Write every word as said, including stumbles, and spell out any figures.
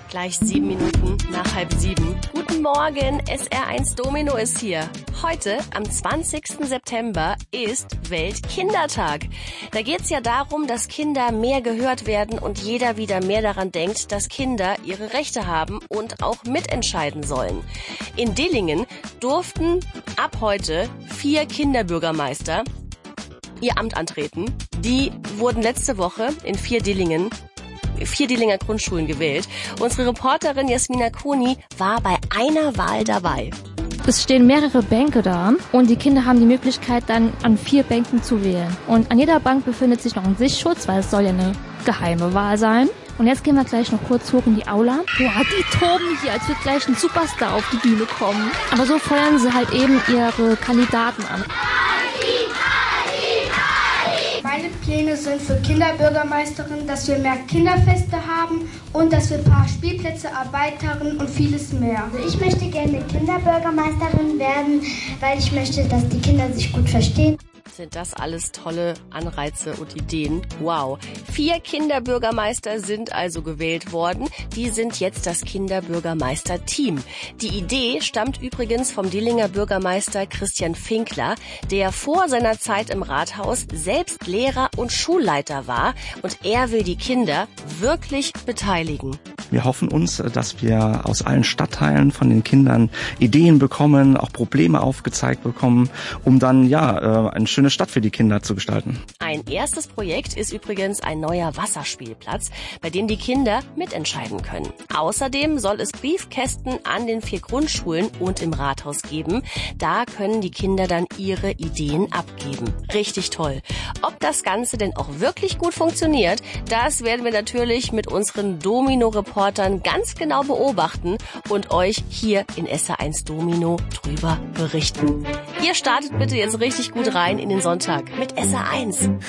Gleich sieben Minuten nach halb sieben. Guten Morgen, S R eins Domino ist hier. Heute, am zwanzigsten September, ist Weltkindertag. Da geht's ja darum, dass Kinder mehr gehört werden und jeder wieder mehr daran denkt, dass Kinder ihre Rechte haben und auch mitentscheiden sollen. In Dillingen durften ab heute vier Kinderbürgermeister ihr Amt antreten. Die wurden letzte Woche in vier Dillingen vier Dillinger Grundschulen gewählt. Unsere Reporterin Jasmina Kuni war bei einer Wahl dabei. Es stehen mehrere Bänke da und die Kinder haben die Möglichkeit, dann an vier Bänken zu wählen. Und an jeder Bank befindet sich noch ein Sichtschutz, weil es soll ja eine geheime Wahl sein. Und jetzt gehen wir gleich noch kurz hoch in die Aula. Boah, die toben hier, als wird gleich ein Superstar auf die Bühne kommen. Aber so feuern sie halt eben ihre Kandidaten an. Meine Pläne sind für Kinderbürgermeisterin, dass wir mehr Kinderfeste haben und dass wir ein paar Spielplätze erweitern und vieles mehr. Also ich möchte gerne Kinderbürgermeisterin werden, weil ich möchte, dass die Kinder sich gut verstehen. Sind das alles tolle Anreize und Ideen? Wow. Vier Kinderbürgermeister sind also gewählt worden. Die sind jetzt das Kinderbürgermeister-Team. Die Idee stammt übrigens vom Dillinger Bürgermeister Christian Finkler, der vor seiner Zeit im Rathaus selbst Lehrer und Schulleiter war. Und er will die Kinder wirklich beteiligen. Wir hoffen uns, dass wir aus allen Stadtteilen von den Kindern Ideen bekommen, auch Probleme aufgezeigt bekommen, um dann ja eine schöne Stadt für die Kinder zu gestalten. Ein erstes Projekt ist übrigens ein neuer Wasserspielplatz, bei dem die Kinder mitentscheiden können. Außerdem soll es Briefkästen an den vier Grundschulen und im Rathaus geben. Da können die Kinder dann ihre Ideen abgeben. Richtig toll. Ob das Ganze denn auch wirklich gut funktioniert, das werden wir natürlich mit unseren Domino-Reportern ganz genau beobachten und euch hier in S R eins Domino drüber berichten. Ihr startet bitte jetzt richtig gut rein in den Sonntag mit S R eins.